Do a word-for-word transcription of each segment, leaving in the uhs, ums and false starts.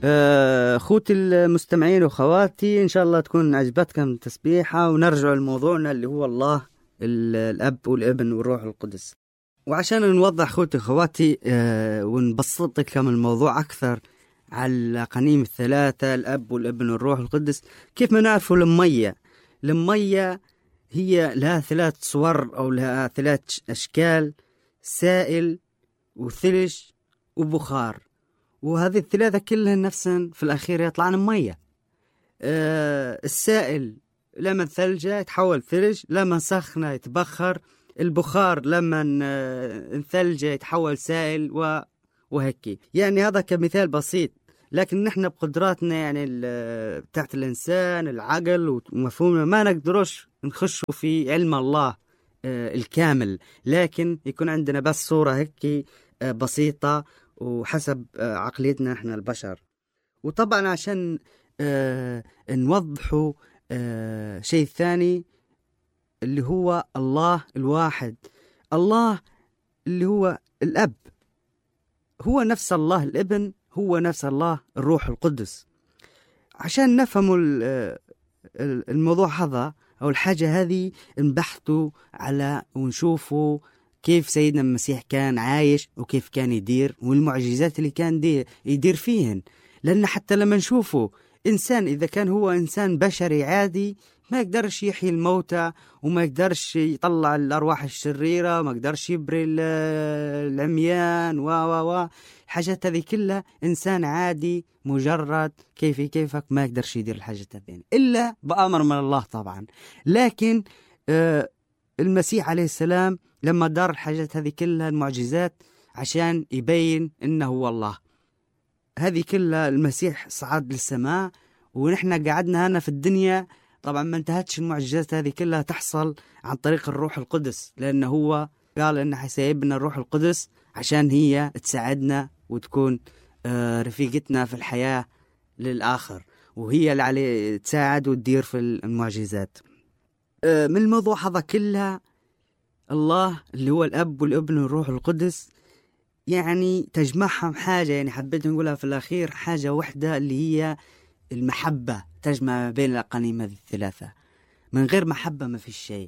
آه، أخوتي المستمعين وخواتي، إن شاء الله تكون عجبتكم التسبيحة، ونرجع لموضوعنا اللي هو الله الأب والابن والروح القدس. وعشان نوضح أخوتي وخواتي آه، ونبسط لكم الموضوع أكثر على الأقانيم الثلاثة، الأب والابن والروح القدس، كيف ما نعرفوا المية المية هي لها ثلاث صور أو لها ثلاث أشكال: سائل وثلج وبخار، وهذه الثلاثة كلها نفسا في الأخير يطلعن مية. أه السائل لما الثلجة يتحول ثلج، لما سخنة يتبخر، البخار لما الثلجة يتحول سائل و... وهيك. يعني هذا كمثال بسيط، لكن نحن بقدراتنا يعني بتاعت الإنسان العقل ومفهومنا ما نقدروش نخشوا في علم الله أه الكامل، لكن يكون عندنا بس صورة هيك أه بسيطة وحسب عقليتنا احنا البشر. وطبعا عشان اه نوضحوا اه شيء ثاني اللي هو الله الواحد، الله اللي هو الأب هو نفس الله الابن، هو نفس الله الروح القدس. عشان نفهموا الموضوع هذا أو الحاجة هذه، نبحثوا على ونشوفوا كيف سيدنا المسيح كان عايش وكيف كان يدير، والمعجزات اللي كان دي يدير فيهن. لأن حتى لما نشوفه إنسان، إذا كان هو إنسان بشري عادي، ما يقدرش يحيي الموتى، وما يقدرش يطلع الأرواح الشريرة، وما يقدرش يبري العميان و و و الحاجات هذه كلها. إنسان عادي مجرد كيفي كيفك ما يقدرش يدير الحاجات هذه إلا بأمر من الله طبعا. لكن آه المسيح عليه السلام لما دار الحاجات هذه كلها المعجزات عشان يبين إنه هو الله. هذه كلها المسيح صعد للسماء، ونحن قعدنا هنا في الدنيا. طبعا ما انتهتش المعجزات هذه كلها تحصل عن طريق الروح القدس، لأنه هو قال إنه حيسيبنا الروح القدس عشان هي تساعدنا وتكون آه رفيقتنا في الحياة للآخر، وهي اللي عليه تساعد وتدير في المعجزات. آه من الموضوع هذا كلها، الله اللي هو الأب والابن والروح القدس يعني تجمعهم حاجة، يعني حبيت نقولها في الأخير، حاجة واحدة اللي هي المحبة، تجمع بين الأقانيم هذه الثلاثة. من غير محبة ما في شيء.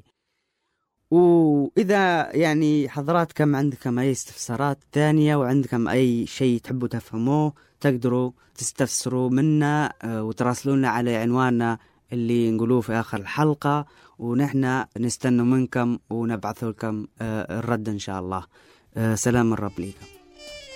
وإذا يعني حضراتكم عندكم أي استفسارات ثانية وعندكم أي شيء تحبوا تفهموه، تقدروا تستفسروا منا وتراسلونا على عنواننا اللي نقولوه في آخر الحلقة، ونحن نستنى منكم ونبعث لكم الرد إن شاء الله. سلام الرب ليكم.